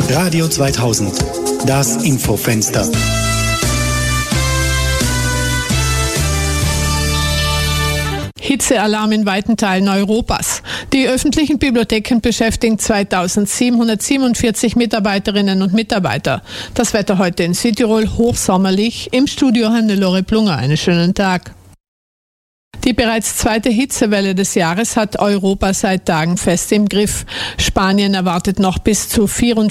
Radio 2000, das Infofenster. Hitzealarm in weiten Teilen Europas. Die öffentlichen Bibliotheken beschäftigen 2747 Mitarbeiterinnen und Mitarbeiter. Das Wetter heute in Südtirol hochsommerlich. Im Studio Hannelore Plunger. Einen schönen Tag. Die bereits zweite Hitzewelle des Jahres hat Europa seit Tagen fest im Griff. Spanien erwartet noch bis zu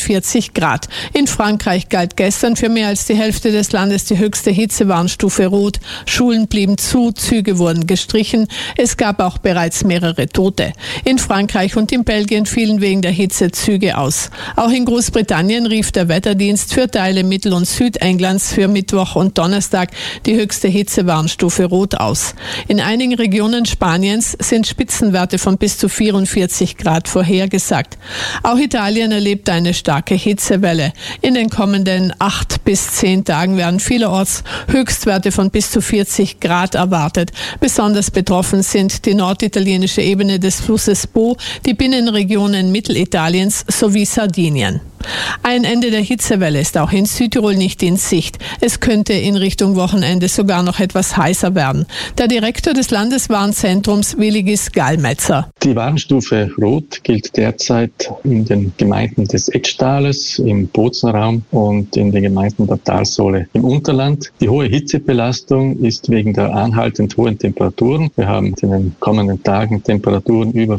44 Grad. In Frankreich galt gestern für mehr als die Hälfte des Landes die höchste Hitzewarnstufe Rot. Schulen blieben zu, Züge wurden gestrichen. Es gab auch bereits mehrere Tote. In Frankreich und in Belgien fielen wegen der Hitze Züge aus. Auch in Großbritannien rief der Wetterdienst für Teile Mittel- und Südenglands für Mittwoch und Donnerstag die höchste Hitzewarnstufe Rot aus. In einigen Regionen Spaniens sind Spitzenwerte von bis zu 44 Grad vorhergesagt. Auch Italien erlebt eine starke Hitzewelle. In den kommenden 8 bis 10 Tagen werden vielerorts Höchstwerte von bis zu 40 Grad erwartet. Besonders betroffen sind die norditalienische Ebene des Flusses Po, die Binnenregionen Mittelitaliens sowie Sardinien. Ein Ende der Hitzewelle ist auch in Südtirol nicht in Sicht. Es könnte in Richtung Wochenende sogar noch etwas heißer werden. Der Direktor des Landeswarnzentrums Willigis Gallmetzer. Die Warnstufe Rot gilt derzeit in den Gemeinden des Etstales, im Bozenraum und in den Gemeinden der Talsohle im Unterland. Die hohe Hitzebelastung ist wegen der anhaltend hohen Temperaturen. Wir haben in den kommenden Tagen Temperaturen über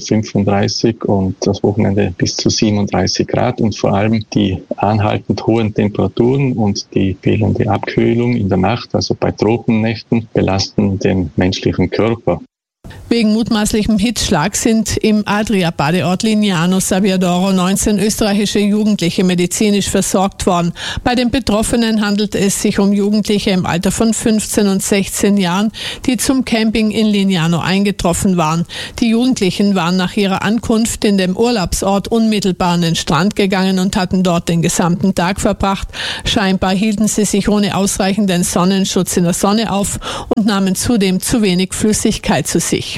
35 und das Wochenende bis zu 37 Grad und vor allem die anhaltend hohen Temperaturen und die fehlende Abkühlung in der Nacht, also bei Tropennächten, belasten den menschlichen Körper. Wegen mutmaßlichem Hitzschlag sind im Adria-Badeort Lignano Sabbiadoro 19 österreichische Jugendliche medizinisch versorgt worden. Bei den Betroffenen handelt es sich um Jugendliche im Alter von 15 und 16 Jahren, die zum Camping in Lignano eingetroffen waren. Die Jugendlichen waren nach ihrer Ankunft in dem Urlaubsort unmittelbar an den Strand gegangen und hatten dort den gesamten Tag verbracht. Scheinbar hielten sie sich ohne ausreichenden Sonnenschutz in der Sonne auf und nahmen zudem zu wenig Flüssigkeit zu sich.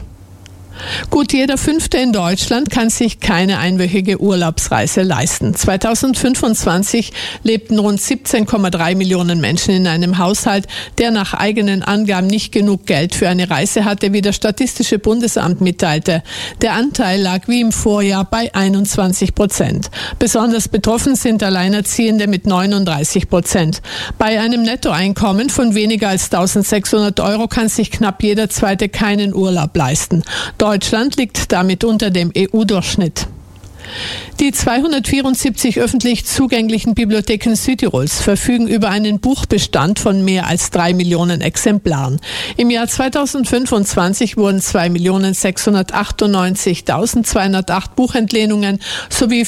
Gut jeder Fünfte in Deutschland kann sich keine einwöchige Urlaubsreise leisten. 2025 lebten rund 17,3 Millionen Menschen in einem Haushalt, der nach eigenen Angaben nicht genug Geld für eine Reise hatte, wie das Statistische Bundesamt mitteilte. Der Anteil lag wie im Vorjahr bei 21%. Besonders betroffen sind Alleinerziehende mit 39%. Bei einem Nettoeinkommen von weniger als 1.600 € kann sich knapp jeder Zweite keinen Urlaub leisten. Deutschland liegt damit unter dem EU-Durchschnitt. Die 274 öffentlich zugänglichen Bibliotheken Südtirols verfügen über einen Buchbestand von mehr als 3 Millionen Exemplaren. Im Jahr 2025 wurden 2.698.208 Buchentlehnungen sowie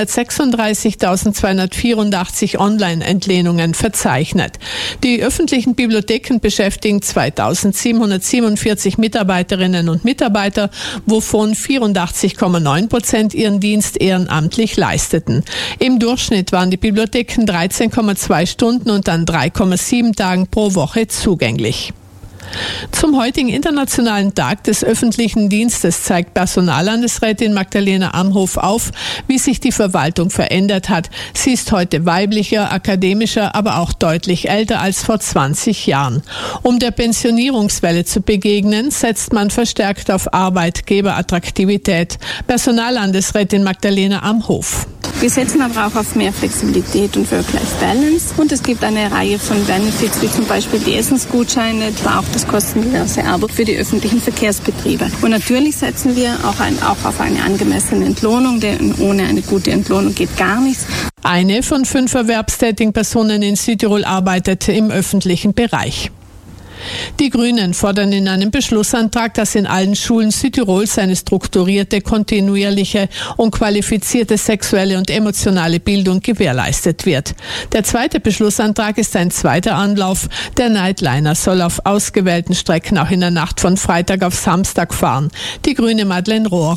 536.284 Online-Entlehnungen verzeichnet. Die öffentlichen Bibliotheken beschäftigen 2.747 Mitarbeiterinnen und Mitarbeiter, wovon 84,9% ihren Dienst ehrenamtlich leisteten. Im Durchschnitt waren die Bibliotheken 13,2 Stunden und an 3,7 Tagen pro Woche zugänglich. Zum heutigen Internationalen Tag des öffentlichen Dienstes zeigt Personallandesrätin Magdalena Amhof auf, wie sich die Verwaltung verändert hat. Sie ist heute weiblicher, akademischer, aber auch deutlich älter als vor 20 Jahren. Um der Pensionierungswelle zu begegnen, setzt man verstärkt auf Arbeitgeberattraktivität. Personallandesrätin Magdalena Amhof. Wir setzen aber auch auf mehr Flexibilität und Work-Life-Balance. Und es gibt eine Reihe von Benefits, wie zum Beispiel die Essensgutscheine, aber auch das kostenlose Abo für die öffentlichen Verkehrsbetriebe. Und natürlich setzen wir auch auf eine angemessene Entlohnung, denn ohne eine gute Entlohnung geht gar nichts. Eine von 5 erwerbstätigen Personen in Südtirol arbeitet im öffentlichen Bereich. Die Grünen fordern in einem Beschlussantrag, dass in allen Schulen Südtirols eine strukturierte, kontinuierliche und qualifizierte sexuelle und emotionale Bildung gewährleistet wird. Der zweite Beschlussantrag ist ein zweiter Anlauf. Der Nightliner soll auf ausgewählten Strecken auch in der Nacht von Freitag auf Samstag fahren. Die Grüne Madeleine Rohrer.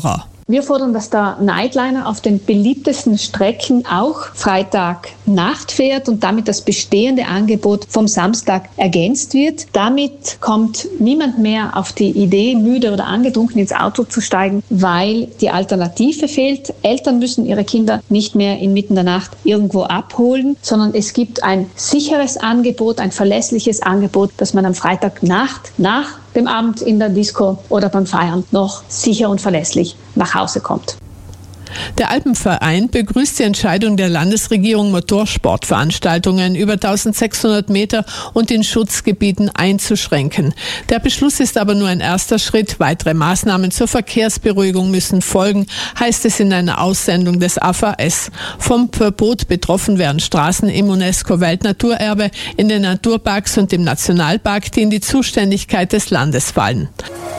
Wir fordern, dass der Nightliner auf den beliebtesten Strecken auch Freitagnacht fährt und damit das bestehende Angebot vom Samstag ergänzt wird. Damit kommt niemand mehr auf die Idee, müde oder angetrunken ins Auto zu steigen, weil die Alternative fehlt. Eltern müssen ihre Kinder nicht mehr inmitten der Nacht irgendwo abholen, sondern es gibt ein sicheres Angebot, ein verlässliches Angebot, dass man am Freitagnacht nach dem Abend in der Disco oder beim Feiern noch sicher und verlässlich nach Hause kommt. Der Alpenverein begrüßt die Entscheidung der Landesregierung, Motorsportveranstaltungen über 1600 Meter und in Schutzgebieten einzuschränken. Der Beschluss ist aber nur ein erster Schritt. Weitere Maßnahmen zur Verkehrsberuhigung müssen folgen, heißt es in einer Aussendung des AVS. Vom Verbot betroffen werden Straßen im UNESCO-Weltnaturerbe, in den Naturparks und im Nationalpark, die in die Zuständigkeit des Landes fallen.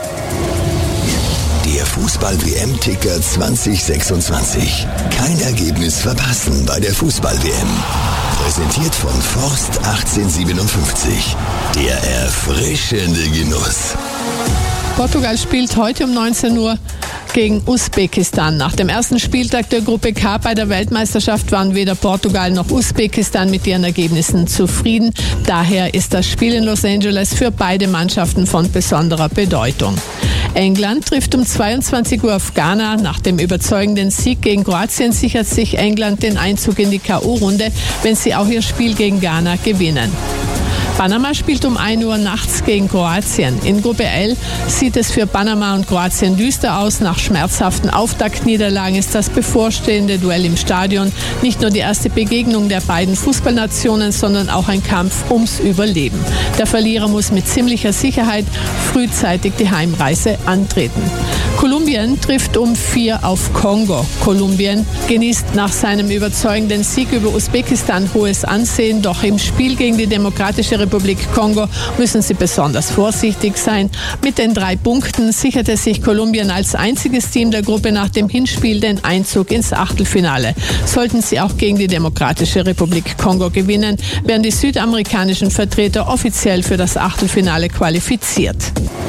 Der Fußball-WM-Ticker 2026. Kein Ergebnis verpassen bei der Fußball-WM. Präsentiert von Forst 1857. Der erfrischende Genuss. Portugal spielt heute um 19 Uhr gegen Usbekistan. Nach dem ersten Spieltag der Gruppe K bei der Weltmeisterschaft waren weder Portugal noch Usbekistan mit ihren Ergebnissen zufrieden. Daher ist das Spiel in Los Angeles für beide Mannschaften von besonderer Bedeutung. England trifft um 22 Uhr auf Ghana. Nach dem überzeugenden Sieg gegen Kroatien sichert sich England den Einzug in die K.O.-Runde, wenn sie auch ihr Spiel gegen Ghana gewinnen. Panama spielt um 1 Uhr nachts gegen Kroatien. In Gruppe L sieht es für Panama und Kroatien düster aus. Nach schmerzhaften Auftaktniederlagen ist das bevorstehende Duell im Stadion nicht nur die erste Begegnung der beiden Fußballnationen, sondern auch ein Kampf ums Überleben. Der Verlierer muss mit ziemlicher Sicherheit frühzeitig die Heimreise antreten. Kolumbien trifft um 4 auf Kongo. Kolumbien genießt nach seinem überzeugenden Sieg über Usbekistan hohes Ansehen, doch im Spiel gegen die Demokratische Republik Kongo müssen sie besonders vorsichtig sein. Mit den 3 Punkten sicherte sich Kolumbien als einziges Team der Gruppe nach dem Hinspiel den Einzug ins Achtelfinale. Sollten sie auch gegen die Demokratische Republik Kongo gewinnen, werden die südamerikanischen Vertreter offiziell für das Achtelfinale qualifiziert.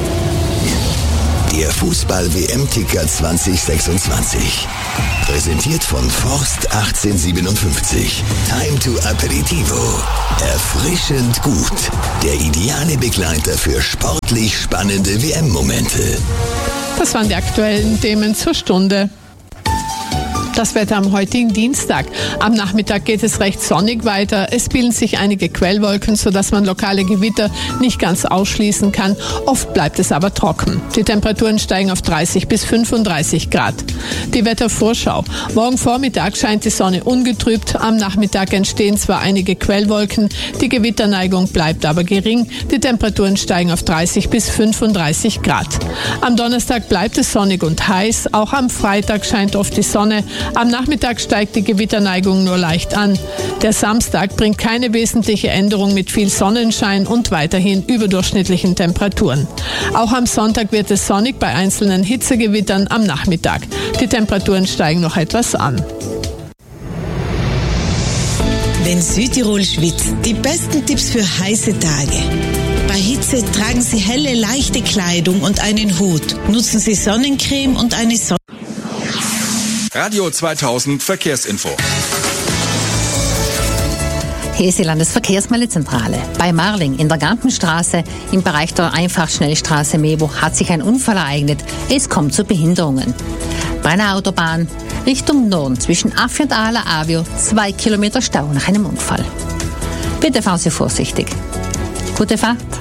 Der Fußball-WM-Ticker 2026. Präsentiert von Forst 1857. Time to Aperitivo. Erfrischend gut. Der ideale Begleiter für sportlich spannende WM-Momente. Das waren die aktuellen Themen zur Stunde. Das Wetter am heutigen Dienstag. Am Nachmittag geht es recht sonnig weiter. Es bilden sich einige Quellwolken, sodass man lokale Gewitter nicht ganz ausschließen kann. Oft bleibt es aber trocken. Die Temperaturen steigen auf 30 bis 35 Grad. Die Wettervorschau. Morgen Vormittag scheint die Sonne ungetrübt. Am Nachmittag entstehen zwar einige Quellwolken, die Gewitterneigung bleibt aber gering. Die Temperaturen steigen auf 30 bis 35 Grad. Am Donnerstag bleibt es sonnig und heiß. Auch am Freitag scheint oft die Sonne. Am Nachmittag steigt die Gewitterneigung nur leicht an. Der Samstag bringt keine wesentliche Änderung mit viel Sonnenschein und weiterhin überdurchschnittlichen Temperaturen. Auch am Sonntag wird es sonnig bei einzelnen Hitzegewittern am Nachmittag. Die Temperaturen steigen noch etwas an. Wenn Südtirol schwitzt, die besten Tipps für heiße Tage. Bei Hitze tragen Sie helle, leichte Kleidung und einen Hut. Nutzen Sie Sonnencreme und eine Radio 2000 Verkehrsinfo. Hier ist die Landesverkehrsmeldezentrale. Bei Marling in der Gampenstraße im Bereich der Einfachschnellstraße Mewo hat sich ein Unfall ereignet. Es kommt zu Behinderungen. Bei einer Autobahn Richtung Norden zwischen Affi und Ala Avio 2 Kilometer Stau nach einem Unfall. Bitte fahren Sie vorsichtig. Gute Fahrt.